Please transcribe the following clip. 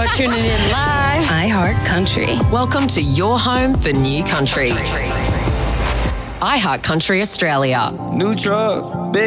tuning in live. iHeart Country. Welcome to your home for new country. iHeart Country Australia. New truck, big